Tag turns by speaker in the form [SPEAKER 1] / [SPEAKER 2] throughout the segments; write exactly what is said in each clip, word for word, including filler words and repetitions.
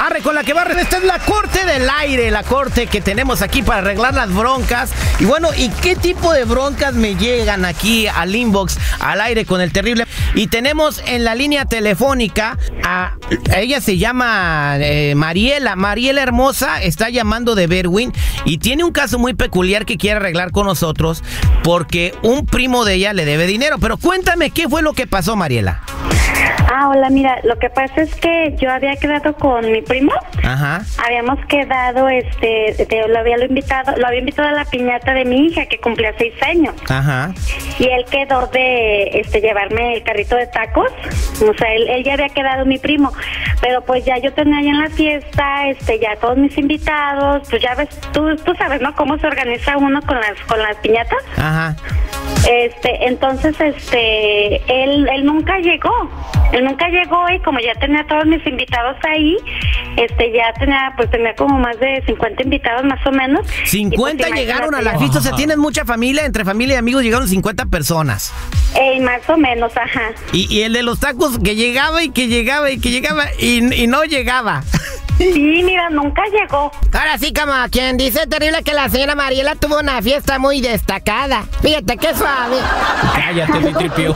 [SPEAKER 1] Arre con la que barre. Esta es la corte del aire, la corte que tenemos aquí para arreglar las broncas. Y bueno, ¿y qué tipo de broncas me llegan aquí al inbox, al aire con el terrible? Y tenemos en la línea telefónica a, a ella se llama eh, Mariela. Mariela hermosa está llamando de Berwyn y tiene un caso muy peculiar que quiere arreglar con nosotros porque un primo de ella le debe dinero. Pero cuéntame, ¿qué fue lo que pasó, Mariela?
[SPEAKER 2] Ah, hola, mira, lo que pasa es que yo había quedado con mi primo.
[SPEAKER 1] Ajá.
[SPEAKER 2] Habíamos quedado, este, de, lo había lo invitado, lo había invitado a la piñata de mi hija que cumplía seis años.
[SPEAKER 1] Ajá.
[SPEAKER 2] Y él quedó de, este, llevarme el carrito de tacos. O sea, él, él ya había quedado mi primo. Pero pues ya yo tenía ya en la fiesta, este, ya todos mis invitados, pues ya ves, tú, tú sabes, ¿no? Cómo se organiza uno con las, con las piñatas.
[SPEAKER 1] Ajá.
[SPEAKER 2] Este, entonces, este, él, él nunca llegó, él nunca llegó y como ya tenía todos mis invitados ahí, este, ya tenía, pues tenía como más de cincuenta invitados más o menos.
[SPEAKER 1] cincuenta pues, llegaron a la fiesta, o sea, tienes mucha familia, entre familia y amigos llegaron cincuenta personas.
[SPEAKER 2] Eh, más o menos, ajá.
[SPEAKER 1] Y, y el de los tacos que llegaba y que llegaba y que llegaba y, y no llegaba.
[SPEAKER 2] Sí, mira, nunca llegó.
[SPEAKER 3] Ahora sí, como quien dice, terrible que la señora Mariela tuvo una fiesta muy destacada. Fíjate qué suave.
[SPEAKER 1] Cállate, mi tripio.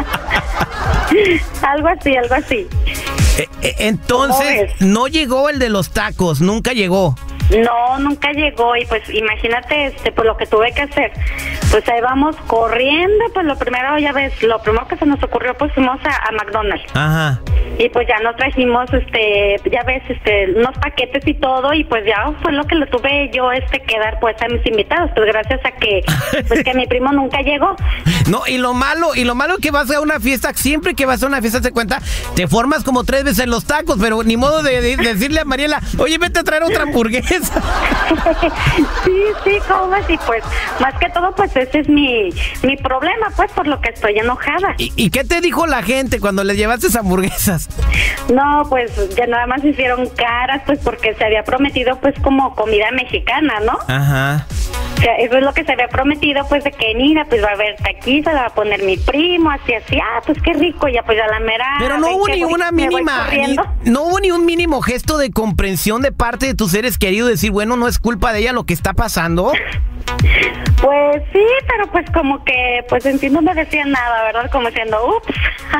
[SPEAKER 2] Algo así, algo así.
[SPEAKER 1] Eh, eh, entonces, no llegó el de los tacos, nunca llegó.
[SPEAKER 2] No, nunca llegó y pues imagínate este pues lo que tuve que hacer. Pues ahí vamos corriendo, pues lo primero, ya ves, lo primero que se nos ocurrió, pues fuimos a, a McDonald's. Ajá. Y pues ya nos trajimos, este, ya ves, este, unos paquetes y todo, y pues ya fue lo que lo tuve yo, este, que dar pues a mis invitados, pues gracias a que, pues que mi primo nunca llegó.
[SPEAKER 1] No, y lo malo, y lo malo que vas a una fiesta, siempre que vas a una fiesta, te cuenta, te formas como tres veces en los tacos, pero ni modo de, de decirle a Mariela, oye, vete a traer otra hamburguesa.
[SPEAKER 2] Sí, sí, ¿cómo es? Y pues, más que todo, pues ese es mi, mi problema, pues, por lo que estoy enojada.
[SPEAKER 1] ¿Y, ¿Y qué te dijo la gente cuando les llevaste hamburguesas?
[SPEAKER 2] No, pues, ya nada más hicieron caras, pues, porque se había prometido, pues, como comida mexicana, ¿no?
[SPEAKER 1] Ajá.
[SPEAKER 2] O sea, eso es lo que se había prometido, pues, de que, mira, pues, va a haber taquiza, la va a poner mi primo, así, así, ah, pues, qué rico, ya, pues, ya la mera.
[SPEAKER 1] Pero no hubo ni
[SPEAKER 2] voy,
[SPEAKER 1] una mínima, ni, no hubo ni un mínimo gesto de comprensión de parte de tus seres queridos, decir, bueno, no es culpa de ella lo que está pasando.
[SPEAKER 2] Pues sí, pero pues como que, pues en fin no me decían nada, ¿verdad? Como diciendo, ups.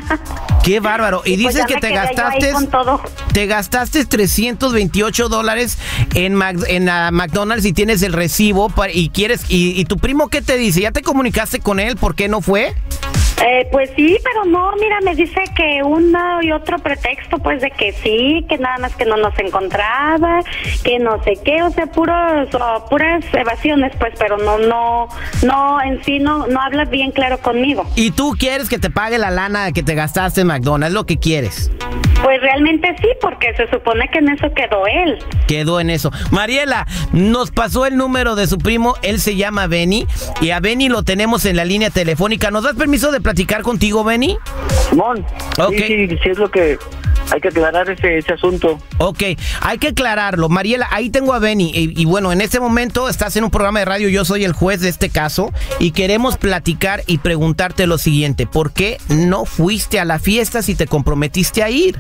[SPEAKER 1] Qué bárbaro. Y, y dices pues que te gastaste, te gastaste trescientos veintiocho dólares en, Mac, en uh, McDonald's y tienes el recibo para, y quieres, y, y tu primo, ¿qué te dice? ¿Ya te comunicaste con él? ¿Por qué no fue?
[SPEAKER 2] Eh, pues sí, pero no, mira, me dice que uno y otro pretexto, pues de que sí, que nada más que no nos encontraba, que no sé qué, o sea, puros, o puras evasiones, pues, pero no, no, no, en sí no, no hablas bien claro conmigo.
[SPEAKER 1] ¿Y tú quieres que te pague la lana que te gastaste en McDonald's? ¿Lo que quieres?
[SPEAKER 2] Pues realmente sí, porque se supone que en eso quedó él.
[SPEAKER 1] Quedó en eso. Mariela, nos pasó el número de su primo, él se llama Benny, y a Benny lo tenemos en la línea telefónica. ¿Nos das permiso de platicar contigo, Benny?
[SPEAKER 4] Simón,
[SPEAKER 1] okay.
[SPEAKER 4] sí, sí, sí es lo que hay que aclarar ese, ese asunto.
[SPEAKER 1] Ok, hay que aclararlo. Mariela, ahí tengo a Benny. Y, y bueno, en este momento estás en un programa de radio, yo soy el juez de este caso, y queremos platicar y preguntarte lo siguiente. ¿Por qué no fuiste a la fiesta si te comprometiste a ir?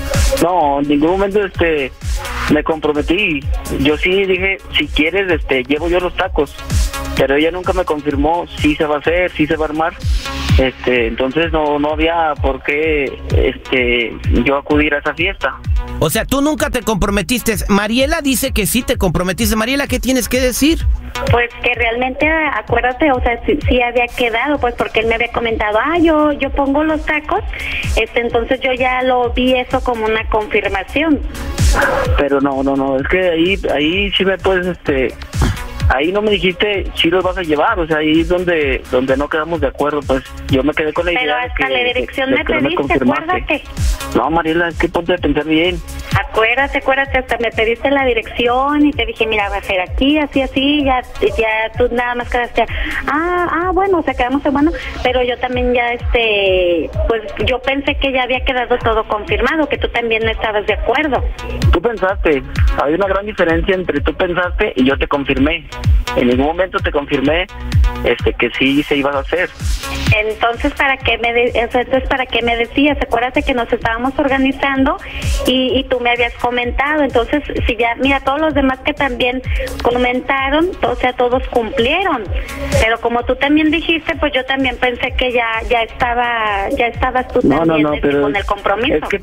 [SPEAKER 4] No, en ningún momento este me comprometí. Yo sí dije, si quieres, este llevo yo los tacos. Pero ella nunca me confirmó si se va a hacer, si se va a armar. Este, entonces no no había por qué este yo acudir a esa fiesta.
[SPEAKER 1] O sea, tú nunca te comprometiste. Mariela dice que sí te comprometiste. Mariela, ¿qué tienes que decir?
[SPEAKER 2] Pues que realmente, acuérdate, o sea, sí, sí había quedado, pues porque él me había comentado, ah, yo yo pongo los tacos, este, entonces yo ya lo vi eso como una confirmación.
[SPEAKER 4] Pero no, no, no, es que ahí ahí sí me puedes, este... Ahí no me dijiste si los vas a llevar, o sea, ahí es donde donde no quedamos de acuerdo, pues yo me quedé con la idea.
[SPEAKER 2] Pero hasta
[SPEAKER 4] de que,
[SPEAKER 2] la dirección
[SPEAKER 4] de,
[SPEAKER 2] me
[SPEAKER 4] de
[SPEAKER 2] pediste,
[SPEAKER 4] no
[SPEAKER 2] acuérdate.
[SPEAKER 4] No, Mariela, es que ponte a pensar bien.
[SPEAKER 2] Acuérdate, acuérdate, hasta me pediste la dirección y te dije, mira, va a ser aquí, así, así, ya ya tú nada más quedaste, ah, ah, bueno, o sea, quedamos en bueno, pero yo también ya, este, pues yo pensé que ya había quedado todo confirmado, que tú también no estabas de acuerdo.
[SPEAKER 4] Tú pensaste, hay una gran diferencia entre tú pensaste y yo te confirmé. En ningún momento te confirmé este que sí se iba a hacer.
[SPEAKER 2] Entonces, ¿para qué me de, entonces, ¿para qué me decías? Acuérdate que nos estábamos organizando y, y tú me habías comentado. Entonces, si ya, mira, todos los demás que también comentaron, o sea, todos cumplieron. Pero como tú también dijiste, pues yo también pensé que ya ya estaba ya estabas tú
[SPEAKER 4] no,
[SPEAKER 2] también
[SPEAKER 4] no, no,
[SPEAKER 2] este,
[SPEAKER 4] pero
[SPEAKER 2] con el compromiso.
[SPEAKER 4] Es que,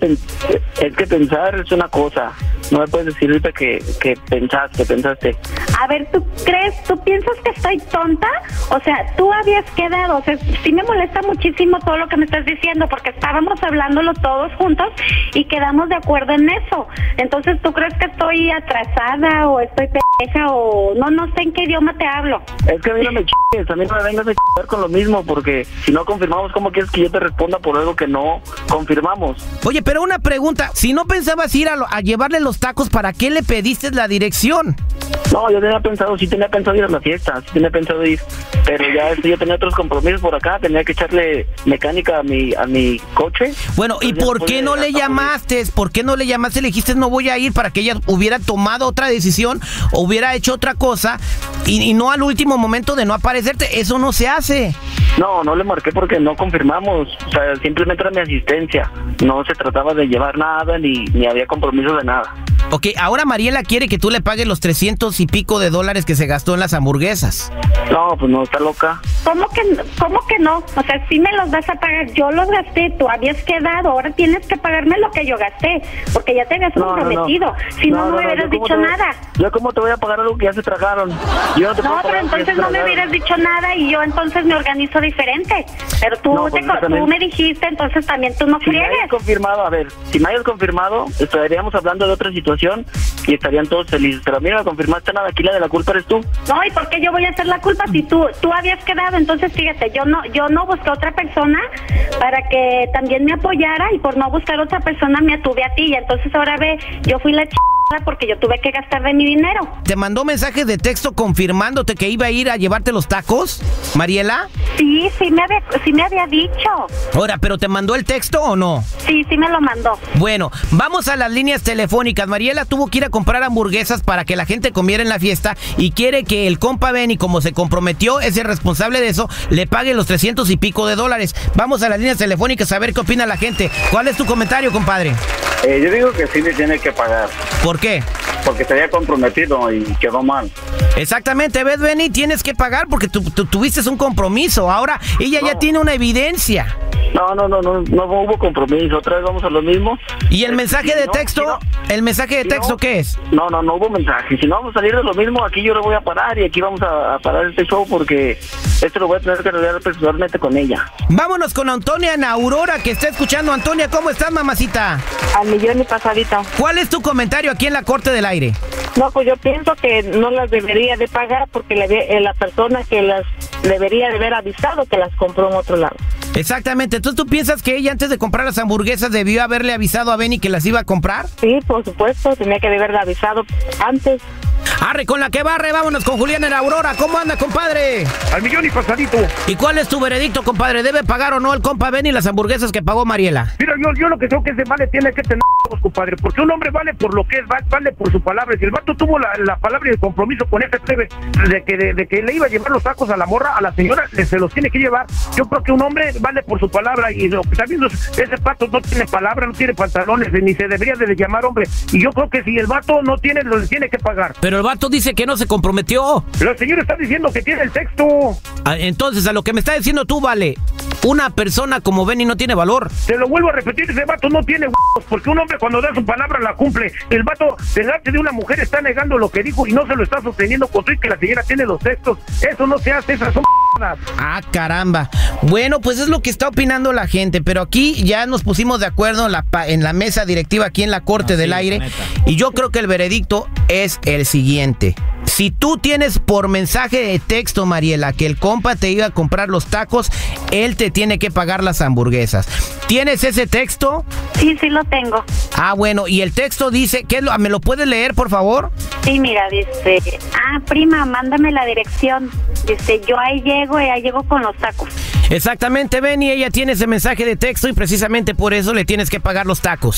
[SPEAKER 4] es que pensar es una cosa. No me puedes decir ahorita que, que pensaste, pensaste.
[SPEAKER 2] A ver, ¿tú crees, tú piensas que estoy tonta? O sea, tú habías quedado, o sea, sí me molesta muchísimo todo lo que me estás diciendo, porque estábamos hablándolo todos juntos y quedamos de acuerdo en eso. Entonces, ¿tú crees que estoy atrasada o estoy pendeja o no, no sé en qué idioma te hablo?
[SPEAKER 4] Es que a mí no me chingues, a mí no me vengas a chingar con lo mismo, porque si no confirmamos, ¿cómo quieres que yo te responda por algo que no confirmamos?
[SPEAKER 1] Oye, pero una pregunta, si no pensabas ir a, lo, a llevarle los tacos, ¿para qué le pediste la dirección?
[SPEAKER 4] No, yo tenía pensado, sí tenía pensado ir a la fiesta, sí tenía pensado ir, pero ya este, yo tenía otros compromisos por acá, tenía que echarle mecánica a mi a mi coche.
[SPEAKER 1] Bueno, ¿y por qué no le llamaste? ¿Por qué no le llamaste? Le dijiste no voy a ir para que ella hubiera tomado otra decisión o hubiera hecho otra cosa y, y no al último momento de no aparecerte. Eso no se hace.
[SPEAKER 4] No, no le marqué porque no confirmamos, o sea, simplemente era mi asistencia, no se trataba de llevar nada ni, ni había compromiso de nada.
[SPEAKER 1] Ok, ahora Mariela quiere que tú le pagues los trescientos y pico de dólares que se gastó en las hamburguesas.
[SPEAKER 4] No, pues no, está loca.
[SPEAKER 2] ¿Cómo que, cómo que no? O sea, sí me los vas a pagar, yo los gasté, tú habías quedado, ahora tienes que pagarme lo que yo gasté, porque ya te habías no, comprometido, no, no. si no, no, no me hubieras no, dicho nada.
[SPEAKER 4] ¿Yo cómo te voy a pagar algo que ya se tragaron? Yo no te
[SPEAKER 2] no, pero entonces no me hubieras dicho nada y yo entonces me organizo diferente, pero tú, no, te, pues tú me dijiste, entonces también tú no
[SPEAKER 4] si
[SPEAKER 2] friegues.
[SPEAKER 4] Si me hayas confirmado, a ver, si me hayas confirmado, estaríamos hablando de otra situación y estarían todos felices, pero a mí no me confirmaste nada, aquí la de la culpa eres tú.
[SPEAKER 2] No, ¿y por qué yo voy a hacer la culpa si tú tú habías quedado? Entonces, fíjate, yo no yo no busqué otra persona para que también me apoyara y por no buscar otra persona me atuve a ti y entonces ahora ve, yo fui la ch... porque yo tuve que gastar de mi dinero.
[SPEAKER 1] ¿Te mandó mensajes de texto confirmándote que iba a ir a llevarte los tacos, Mariela?
[SPEAKER 2] Sí, sí me había, sí me había dicho.
[SPEAKER 1] Ahora, ¿pero te mandó el texto o no?
[SPEAKER 2] Sí, sí me lo mandó.
[SPEAKER 1] Bueno, vamos a las líneas telefónicas. Mariela tuvo que ir a comprar hamburguesas para que la gente comiera en la fiesta y quiere que el compa Benny, como se comprometió, es el responsable de eso, le pague los trescientos y pico de dólares. Vamos a las líneas telefónicas a ver qué opina la gente. ¿Cuál es tu comentario, compadre?
[SPEAKER 5] Eh, yo digo que sí le tiene que pagar.
[SPEAKER 1] ¿Por qué?
[SPEAKER 5] Porque se había comprometido y quedó mal.
[SPEAKER 1] Exactamente, ¿ves, Benny? Tienes que pagar porque tú, tú tuviste un compromiso. Ahora ella no. ya tiene una evidencia.
[SPEAKER 4] No, no, no, no, no hubo compromiso. Otra vez vamos a lo mismo.
[SPEAKER 1] ¿Y el mensaje de texto? No, ¿El mensaje de texto
[SPEAKER 4] no,
[SPEAKER 1] qué es?
[SPEAKER 4] No, no, no hubo mensaje. Si no vamos a salir de lo mismo, aquí yo lo voy a parar y aquí vamos a, a parar este show porque esto lo voy a tener que arreglar personalmente con ella.
[SPEAKER 1] Vámonos con Antonia en Aurora, que está escuchando. Antonia, ¿cómo estás, mamacita?
[SPEAKER 6] Al millón y pasadito.
[SPEAKER 1] ¿Cuál es tu comentario aquí en la Corte del Aire?
[SPEAKER 6] No, pues yo pienso que no las debería de pagar porque la, la persona que las debería de haber avisado que las compró en otro lado.
[SPEAKER 1] Exactamente. Entonces, ¿tú piensas que ella antes de comprar las hamburguesas debió haberle avisado a Benny que las iba a comprar?
[SPEAKER 6] Sí, por supuesto, tenía que haberle avisado antes.
[SPEAKER 1] Arre con la que barre, vámonos con Julián en Aurora. ¿Cómo anda, compadre?
[SPEAKER 7] Al millón y pasadito.
[SPEAKER 1] ¿Y cuál es tu veredicto, compadre? ¿Debe pagar o no el compa Benny las hamburguesas que pagó Mariela?
[SPEAKER 7] Mira, yo, yo lo que creo que ese vale tiene que tener, compadre, porque un hombre vale por lo que es, vale por su palabra. Si el vato tuvo la, la palabra y el compromiso con ese plebe de que, de, de que le iba a llevar los tacos a la morra, a la señora, le, se los tiene que llevar. Yo creo que un hombre vale por su palabra y lo que está viendo es, ese pato no tiene palabra, no tiene pantalones, ni se debería de llamar hombre. Y yo creo que si el vato no tiene, lo tiene que pagar.
[SPEAKER 1] Pero el vato dice que no se comprometió.
[SPEAKER 7] La señora está diciendo que tiene el texto.
[SPEAKER 1] Ah, entonces, a lo que me está diciendo tú, vale, una persona como Benny no tiene valor.
[SPEAKER 7] Te lo vuelvo a repetir, ese vato no tiene huevos, porque un hombre cuando da su palabra la cumple. El vato delante de una mujer está negando lo que dijo y no se lo está sosteniendo con todo y que la señora tiene los textos. Eso no se hace, esas son
[SPEAKER 1] Ah, caramba. Bueno, pues es lo que está opinando la gente, pero aquí ya nos pusimos de acuerdo en la, en la mesa directiva aquí en la Corte no, del sí, Aire, y yo creo que el veredicto es el siguiente. Si tú tienes por mensaje de texto, Mariela, que el compa te iba a comprar los tacos, él te tiene que pagar las hamburguesas. ¿Tienes ese texto?
[SPEAKER 2] Sí, sí lo tengo.
[SPEAKER 1] Ah, bueno, y el texto dice, ¿qué es lo, ¿me lo puedes leer, por favor?
[SPEAKER 2] Sí, mira, dice, ah, prima, mándame la dirección. Dice, yo ahí llego y ahí llego con los tacos.
[SPEAKER 1] Exactamente, Benny, ella tiene ese mensaje de texto y precisamente por eso le tienes que pagar los tacos.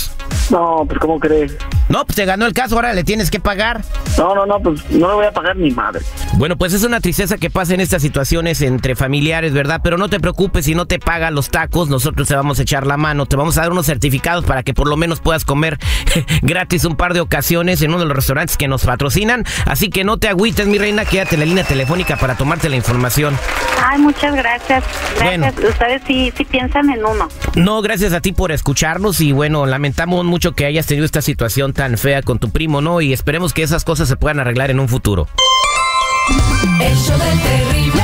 [SPEAKER 4] No, pues ¿cómo crees?
[SPEAKER 1] No, pues se ganó el caso, ahora le tienes que pagar.
[SPEAKER 4] No, no, no, pues no le voy a pagar ni madre.
[SPEAKER 1] Bueno, pues es una tristeza que pasa en estas situaciones entre familiares, ¿verdad? Pero no te preocupes, si no te pagan los tacos, nosotros te vamos a echar la mano, te vamos a dar unos certificados para que por lo menos puedas comer gratis un par de ocasiones en uno de los restaurantes que nos patrocinan. Así que no te agüites, mi reina, quédate en la línea telefónica para tomarte la información.
[SPEAKER 2] Ay, muchas gracias. Gracias.
[SPEAKER 1] Bueno.
[SPEAKER 2] Ustedes sí, sí piensan en uno.
[SPEAKER 1] No, gracias a ti por escucharnos y bueno, lamentamos mucho que hayas tenido esta situación tan fea con tu primo, ¿no? Y esperemos que esas cosas se puedan arreglar en un futuro.
[SPEAKER 8] El show del terrible.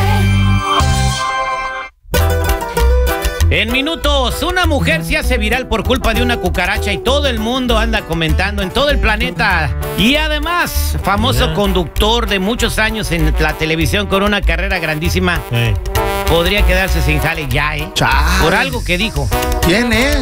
[SPEAKER 1] En minutos, una mujer se hace viral por culpa de una cucaracha y todo el mundo anda comentando en todo el planeta. Y además, famoso yeah. conductor de muchos años en la televisión con una carrera grandísima, hey. podría quedarse sin jale ya, ¿eh? Chale. Por algo que dijo.
[SPEAKER 9] ¿Quién es?